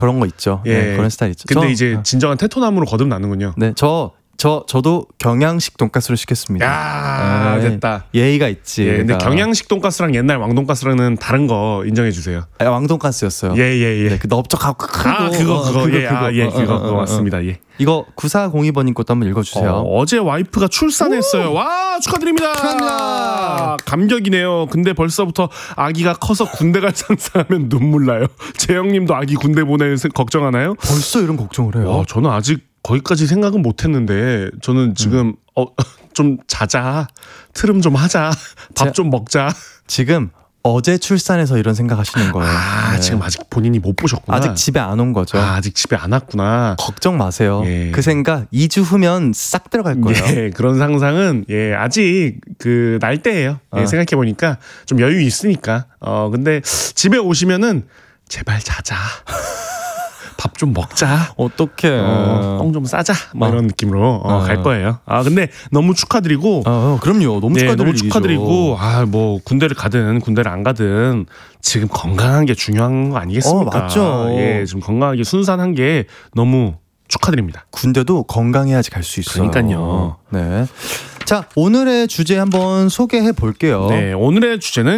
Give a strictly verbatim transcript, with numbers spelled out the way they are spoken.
그런 거 있죠. 예. 네, 그런 스타일 있죠. 근데 저, 이제 진정한 테토남으로 거듭나는군요. 네, 저, 저, 저도 경양식 돈가스를 시켰습니다. 야, 네, 됐다. 예의가 있지. 예, 근데 얘가. 경양식 돈가스랑 옛날 왕돈가스랑은 다른 거 인정해 주세요. 아, 왕돈가스였어요. 예, 예, 예. 네, 그 넓적하고 크고. 아, 그거, 어, 그거, 그거, 예, 아, 예, 그거, 그거 맞습니다. 예. 이거 구사공이 번님 것도 한번 읽어주세요. 어, 어제 와이프가 출산했어요. 와, 축하드립니다. 축하합니다. 감격이네요. 근데 벌써부터 아기가 커서 군대 갈 상상하면 눈물 나요. 재영님도 아기 군대 보낼 생- 걱정하나요? 벌써 이런 걱정을 해요. 와, 저는 아직 거기까지 생각은 못했는데 저는 지금 음. 어, 좀 자자, 트름 좀 하자, 밥 좀 먹자. 지금 어제 출산해서 이런 생각하시는 거예요. 아, 네. 지금 아직 본인이 못 보셨구나. 아직 집에 안 온 거죠. 아, 아직 집에 안 왔구나. 걱정 마세요. 예. 그 생각 이 주 후면 싹 들어갈 거예요. 예, 그런 상상은 예 아직 그 날 때예요. 예, 아. 생각해 보니까 좀 여유 있으니까. 어 근데 집에 오시면은 제발 자자. 밥 좀 먹자. 어떡해. 어, 똥 좀 싸자. 뭐 어. 이런 느낌으로 어, 어. 갈 거예요. 아 근데 너무 축하드리고. 어, 그럼요. 너무 네, 축하드릴 너무 일이죠. 축하드리고 아 뭐 군대를 가든 군대를 안 가든 지금 건강한 게 중요한 거 아니겠습니까? 어, 맞죠. 예, 지금 건강하게 순산한 게 너무 축하드립니다. 군대도 건강해야지 갈 수 있어요. 그러니까요. 네. 자, 오늘의 주제 한번 소개해 볼게요. 네, 오늘의 주제는